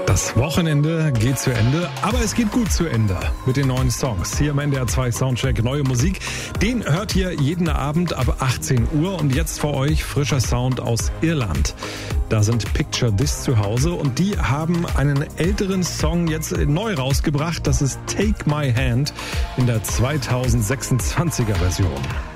Das Wochenende geht zu Ende, aber es geht gut zu Ende mit den neuen Songs. Hier im NDR 2 Soundcheck Neue Musik. Den hört ihr jeden Abend ab 18 Uhr und jetzt für euch frischer Sound aus Irland. Da sind Picture This zu Hause und die haben einen älteren Song jetzt neu rausgebracht. Das ist Take My Hand in der 2026er Version.